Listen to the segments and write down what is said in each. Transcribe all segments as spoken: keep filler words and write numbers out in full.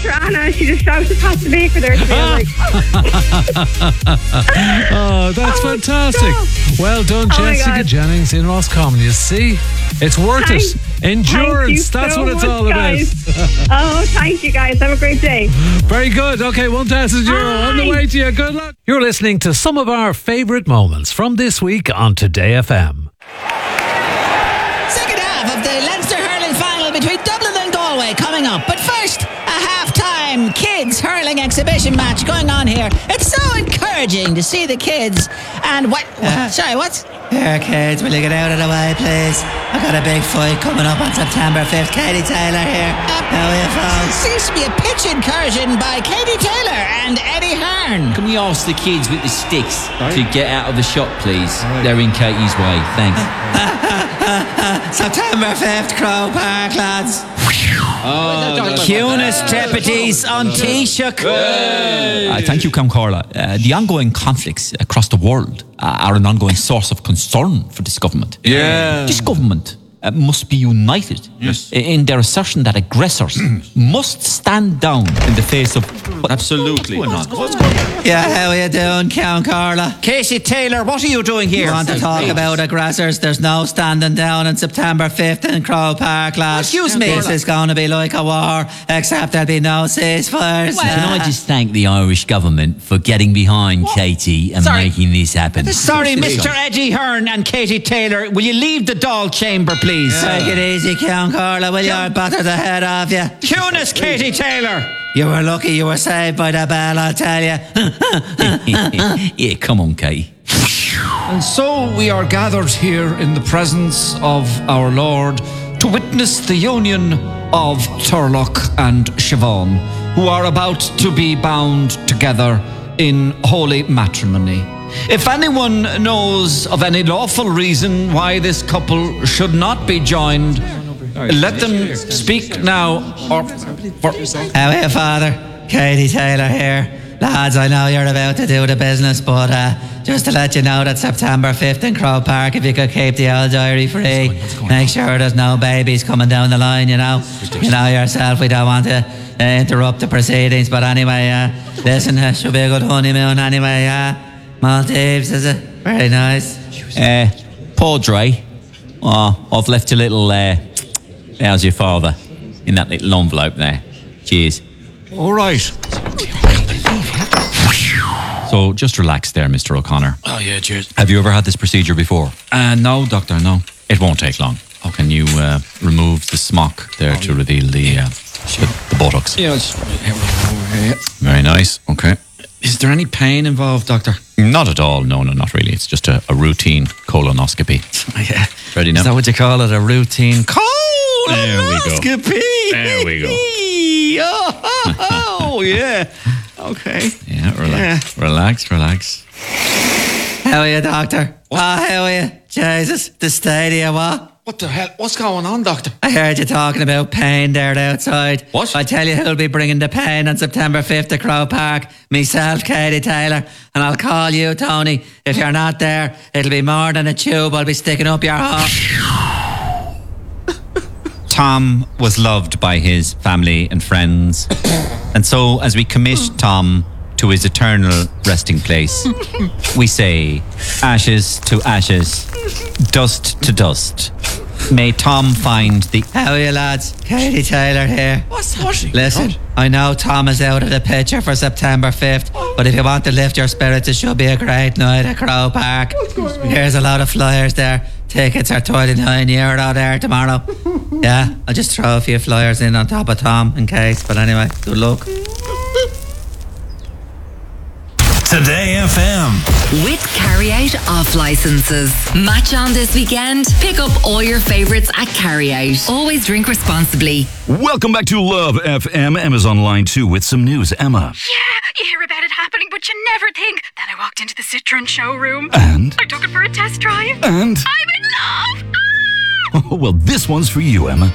daughter Anna, she just shouted past the baker there to me. I'm like, oh, that's Oh, fantastic. stop. Well done, Oh my Jessica God. Jennings in Roscommon. You see, it's worth Thank- it. Endurance, thank you that's so what it's much, all about. guys. Oh, thank you guys. Have a great day. Very good. Okay, one thousand euro on the Bye. way to you. Good luck. You're listening to some of our favourite moments from this week on Today F M. Second half of the Leinster hurling final between Dublin and Galway coming up. But first, a half-time kids hurling exhibition match going on here. It's so encouraging to see the kids. And what? Uh, sorry, what? Here, kids, will you get out of the way, please? I got a big fight coming up on September fifth. Katie Taylor here. How are you, folks? Seems to be a pitch incursion by Katie Taylor and Eddie Hearn. Can we ask the kids with the sticks to get out of the shop, please? They're in Katie's way. Thanks. September fifth, Crow Park, lads. Cunis Tepetis on Taoiseach. Uh, thank you, Count Carla. Uh, the ongoing conflicts across the world uh, are an ongoing source of concern for this government. Yeah. This government uh, must be united Yes. in their assertion that aggressors must stand down in the face of... What, Absolutely. What's going on? Yeah, how are you doing, Count Carla? Casey Taylor, what are you doing here? You want to talk about aggressors? There's no standing down on September fifth in Crow Park, lads. Excuse me. This is going to be like a war, except there'll be no ceasefires. Can I just thank the Irish government for getting behind Katie and Sorry. making this happen? Sorry, Mister Eddie Hearn and Katie Taylor. Will you leave the doll chamber, please? Take it easy, Count Carla, will you? I'll batter the head off you. Cunis, Katie Taylor. You were lucky you were saved by the bell, I'll tell you. Yeah, come on, Katie. And so we are gathered here in the presence of our Lord to witness the union of Turlock and Siobhan, who are about to be bound together in holy matrimony. If anyone knows of any lawful reason why this couple should not be joined, let them speak now. Or for How are you, Father? Katie Taylor here. Lads, I know you're about to do the business, but uh, just to let you know that September fifth in Crow Park, if you could keep the old diary free, make sure there's no babies coming down the line, you know. You know yourself, we don't want to uh, interrupt the proceedings, but anyway, uh, listen, it should be a good honeymoon anyway, uh, Maldives, is it? Very nice. Uh, poor Dre. Oh, I've left a little, uh, how's your father? In that little envelope there. Cheers. All right. So just relax there, Mister O'Connor. oh yeah, cheers. Have you ever had this procedure before? Uh, no, doctor, no. It won't take long. Oh, can you uh, remove the smock there to reveal the, uh, the, the buttocks? Yeah, it's over here. Very nice. Okay. Is there any pain involved, doctor? Not at all. No, no, not really. It's just a, a routine colonoscopy. Yeah. Ready now? Is that what you call it? A routine There we go. colonoscopy? There we go. Oh, yeah. Okay. Yeah, relax. Relax, relax. How are you, Doctor? Oh, how are you? Jesus, the stadia, what? What the hell? What's going on, doctor? I heard you talking about pain there outside. What? I tell you who'll be bringing the pain on September fifth to Crow Park. Myself, Katie Taylor. And I'll call you, Tony. If you're not there, it'll be more than a tube I'll be sticking up your hole. Tom was loved by his family and friends. And so, as we commit Tom to his eternal resting place, we say, ashes to ashes, dust to dust. May Tom find the... How are you, lads? Katie Taylor here. What's what? Listen, I know Tom is out of the picture for September fifth, but if you want to lift your spirits, it should be a great night at Crow Park. Here's a lot of flyers there. Tickets are twenty-nine euro there tomorrow. Yeah, I'll just throw a few flyers in on top of Tom in case, but anyway, good luck. Today F M. With Carryout off licenses. Match on this weekend. Pick up all your favourites at Carryout. Always drink responsibly. Welcome back to Love F M. Emma's on line two with some news. Emma. Yeah, you hear about it happening, but you never think. Then I walked into the Citroen showroom. And? I took it for a test drive. And? I'm in love! Oh, well, this one's for you, Emma.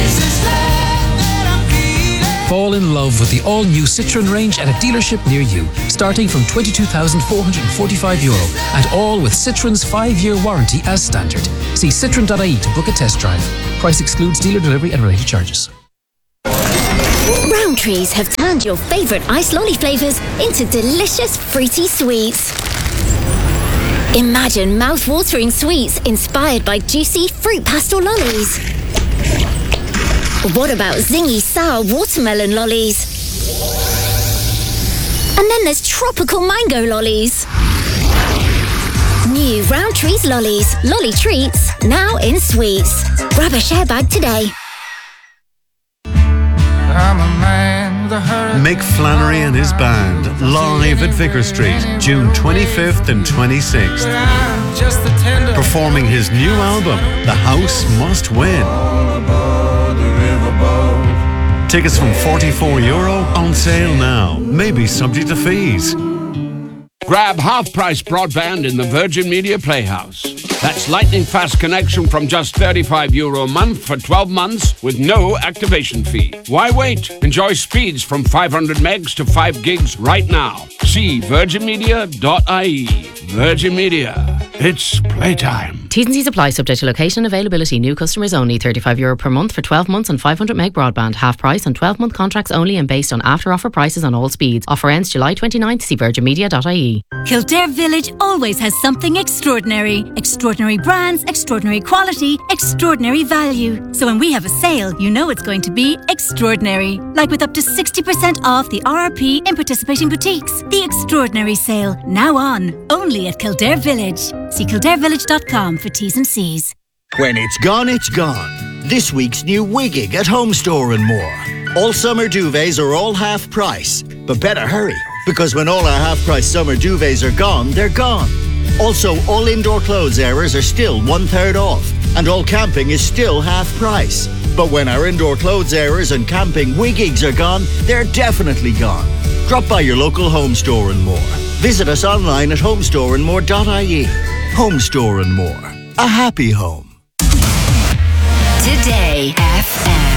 Fall in love with the all-new Citroen range at a dealership near you, starting from twenty-two thousand four hundred forty-five euro, and all with Citroen's five-year warranty as standard. See citroen dot I E to book a test drive. Price excludes dealer delivery and related charges. Rowntrees have turned your favourite ice lolly flavours into delicious fruity sweets. Imagine mouth-watering sweets inspired by juicy fruit pastel lollies. What about zingy sour watermelon lollies? And then there's tropical mango lollies. New Rowntrees lollies, lolly treats, now in sweets. Grab a share bag today. I'm a man with a hurricane. Mick Flannery and his band, live at Vicar Street, June twenty-fifth and twenty-sixth. Performing his new album, The House Must Win. Tickets from forty-four euro on sale now. Maybe subject to fees. Grab half-price broadband in the Virgin Media Playhouse. That's lightning fast connection from just thirty-five euro a month for twelve months with no activation fee. Why wait? Enjoy speeds from five hundred megs to five gigs right now. See virgin media dot I E. Virgin Media. It's playtime. T's and C's apply, subject to location and availability. New customers only. thirty-five euro per month for twelve months on five hundred meg broadband. Half price on twelve month contracts only and based on after offer prices on all speeds. Offer ends July twenty-ninth. See virgin media dot I E. Kildare Village always has something extraordinary. Extraordinary brands, extraordinary quality, extraordinary value. So when we have a sale, you know it's going to be extraordinary. Like with up to sixty percent off the R R P in participating boutiques. The Extraordinary Sale, now on, only at Kildare Village. See kildare village dot com for T's and C's. When it's gone, it's gone. This week's new Wigging at Home Store and more. All summer duvets are all half price. But better hurry, because when all our half price summer duvets are gone, they're gone. Also, all indoor clothes areas are still one third off. And all camping is still half price. But when our indoor clothes areas and camping Wiggigs are gone, they're definitely gone. Drop by your local Home Store and more. Visit us online at home store and more dot I E. Home Store and More. A happy home. Today F M.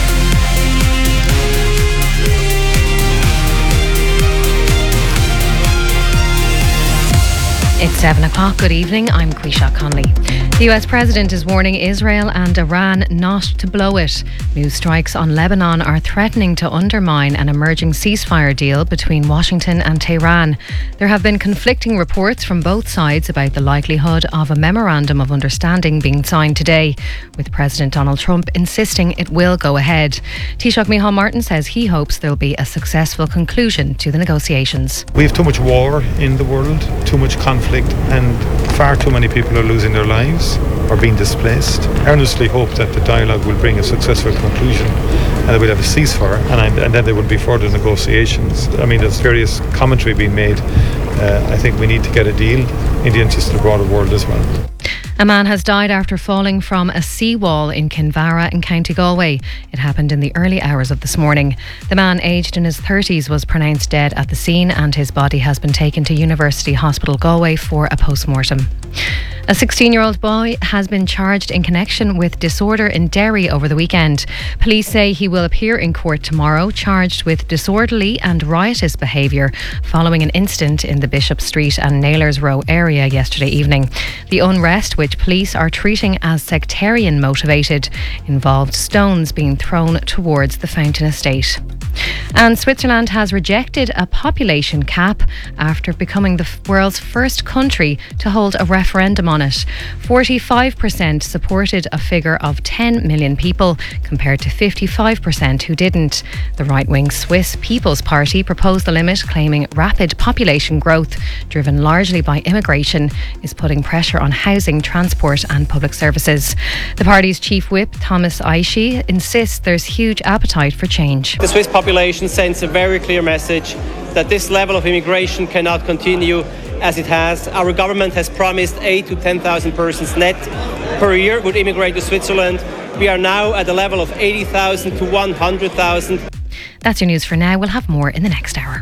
It's seven o'clock. Good evening. I'm Quisha Conley. The U S President is warning Israel and Iran not to blow it. New strikes on Lebanon are threatening to undermine an emerging ceasefire deal between Washington and Tehran. There have been conflicting reports from both sides about the likelihood of a memorandum of understanding being signed today, with President Donald Trump insisting it will go ahead. Taoiseach Micheál Martin says he hopes there'll be a successful conclusion to the negotiations. We have too much war in the world, too much conflict, and far too many people are losing their lives or being displaced. I earnestly hope that the dialogue will bring a successful conclusion and that we'll have a ceasefire, and, I, and then there will be further negotiations. I mean, there's various commentary being made. Uh, I think we need to get a deal in the interest of the broader world as well. A man has died after falling from a seawall in Kinvara in County Galway. It happened in the early hours of this morning. The man, aged in his thirties, was pronounced dead at the scene and his body has been taken to University Hospital Galway for a post-mortem. A sixteen-year-old boy has been charged in connection with disorder in Derry over the weekend. Police say he will appear in court tomorrow, charged with disorderly and riotous behaviour following an incident in the Bishop Street and Nailers Row area yesterday evening. The unrest, which police are treating as sectarian motivated, involved stones being thrown towards the Fountain Estate. And Switzerland has rejected a population cap after becoming the world's first country to hold a referendum on it. forty-five percent supported a figure of ten million people compared to fifty-five percent who didn't. The right-wing Swiss People's Party proposed the limit, claiming rapid population growth, driven largely by immigration, is putting pressure on housing, transport and public services. The party's chief whip, Thomas Aishi, insists there's huge appetite for change. The Swiss population sends a very clear message that this level of immigration cannot continue as it has. Our government has promised eight to ten thousand persons net per year would immigrate to Switzerland. We are now at a level of eighty thousand to one hundred thousand. That's your news for now. We'll have more in the next hour.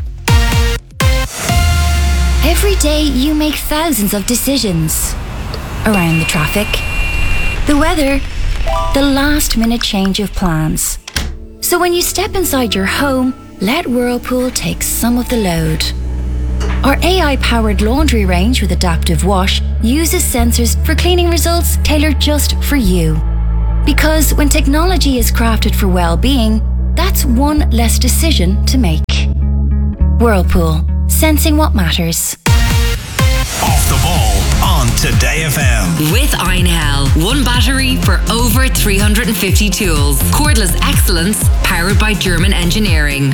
Every day you make thousands of decisions around the traffic, the weather, the last minute change of plans. So when you step inside your home, let Whirlpool take some of the load. Our A I-powered laundry range with Adaptive Wash uses sensors for cleaning results tailored just for you. Because when technology is crafted for well-being, That's one less decision to make. Whirlpool, sensing what matters. Off the ball on Today F M. With iNhell, one battery for over three hundred fifty tools. Cordless excellence powered by German engineering.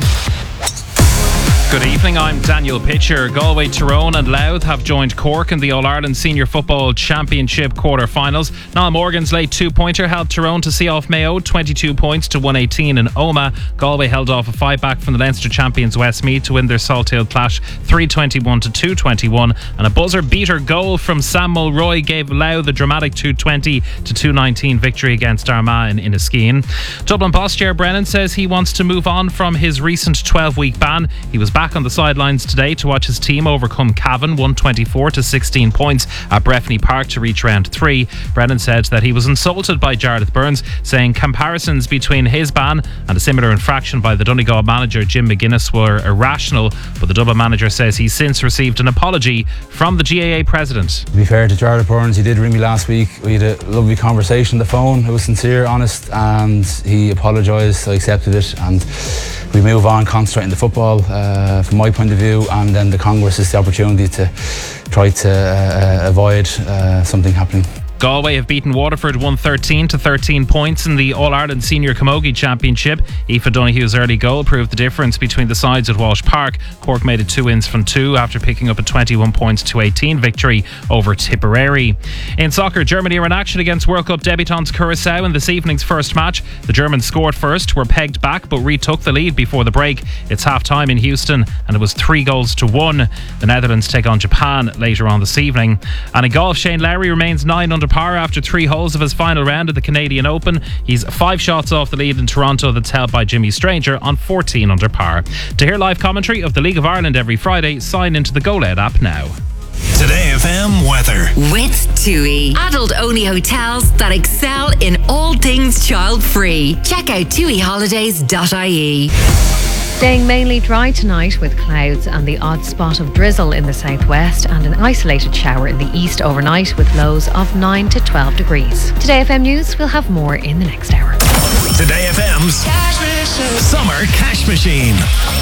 Good evening, I'm Daniel Pitcher. Galway, Tyrone and Louth have joined Cork in the All-Ireland Senior Football Championship quarter-finals. Niall Morgan's late two-pointer helped Tyrone to see off Mayo, twenty-two points to one eighteen in Omagh. Galway held off a fight-back from the Leinster champions Westmeath to win their Salthill clash three twenty-one to two twenty-one. And a buzzer-beater goal from Sam Mulroy gave Louth the dramatic two twenty to two nineteen victory against Armagh in Inniskeen. Dublin boss Ger Brennan says he wants to move on from his recent twelve-week ban. He was back on the sidelines today to watch his team overcome Cavan one twenty-four to sixteen points at Breffni Park to reach round three. Brennan said that he was insulted by Jarlath Burns, saying comparisons between his ban and a similar infraction by the Donegal manager Jim McGuinness were irrational, but the Dublin manager says he's since received an apology from the G A A president. To be fair to Jarlath Burns, he did ring me last week. We had a lovely conversation on the phone. It was sincere, honest, and he apologised. I accepted it, and we move on, concentrate on the football uh, from my point of view, and then the Congress is the opportunity to try to uh, avoid uh, something happening. Galway have beaten Waterford one thirteen to thirteen points in the All-Ireland Senior Camogie Championship. Aoife Donoghue's early goal proved the difference between the sides at Walsh Park. Cork made it two wins from two after picking up a twenty-one points to eighteen victory over Tipperary. In soccer, Germany are in action against World Cup debutants Curaçao in this evening's first match. The Germans scored first, were pegged back but retook the lead before the break. It's half-time in Houston and it was three goals to one. The Netherlands take on Japan later on this evening. And in golf, Shane Lowry remains nine under par after three holes of his final round at the Canadian Open. He's five shots off the lead in Toronto that's held by Jimmy Stranger on fourteen under par. To hear live commentary of the League of Ireland every Friday, sign into the GoLed app now. Today F M weather. With TUI. Adult-only hotels that excel in all things child-free. Check out tui holidays dot I E. Staying mainly dry tonight with clouds and the odd spot of drizzle in the southwest and an isolated shower in the east overnight with lows of nine to twelve degrees. Today F M News will have more in the next hour. Today F M's Summer Cash Machine.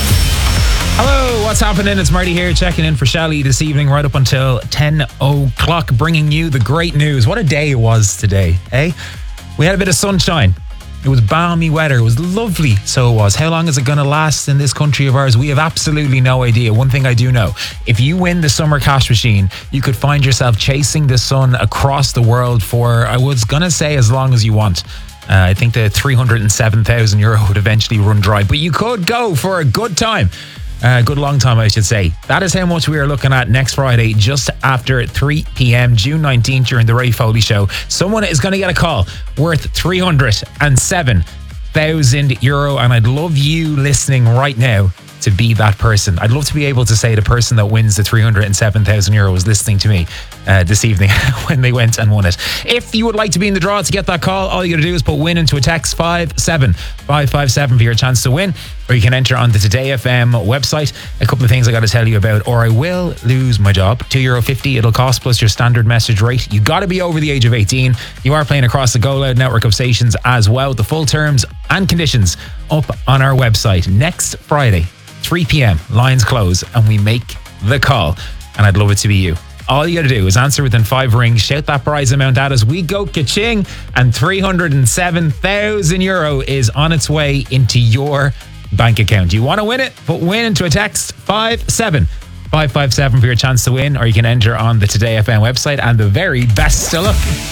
Hello, what's happening? It's Marty here checking in for Shelley this evening right up until ten o'clock, bringing you the great news. What a day it was today, eh? We had a bit of sunshine. It was balmy weather. It was lovely, so it was. How long is it going to last in this country of ours? We have absolutely no idea. One thing I do know, if you win the Summer Cash Machine, you could find yourself chasing the sun across the world for, I was going to say, as long as you want. Uh, I think the three hundred seven thousand euro would eventually run dry, but you could go for a good time. A uh, good long time, I should say. That is how much we are looking at next Friday, just after three p.m, June nineteenth, during the Ray Foley Show. Someone is going to get a call worth three hundred seven thousand euro, and I'd love you listening right now to be that person. I'd love to be able to say the person that wins the three hundred seven thousand euro was listening to me uh, this evening when they went and won it. If you would like to be in the draw to get that call, all you got to do is put win into a text five seven five five seven for your chance to win, or you can enter on the Today F M website. A couple of things I got to tell you about, or I will lose my job. two euro fifty it'll cost plus your standard message rate. You got to be over the age of eighteen. You are playing across the GoLoud network of stations as well. The full terms and conditions up on our website. Next Friday, three p.m, lines close and we make the call, and I'd love it to be you. All you got to do is answer within five rings, shout that prize amount at us, we go ka-ching, and three hundred seven thousand euro is on its way into your bank account. You want to win it? Put win into a text five seven five five seven for your chance to win, or you can enter on the Today F M website, and the very best of luck.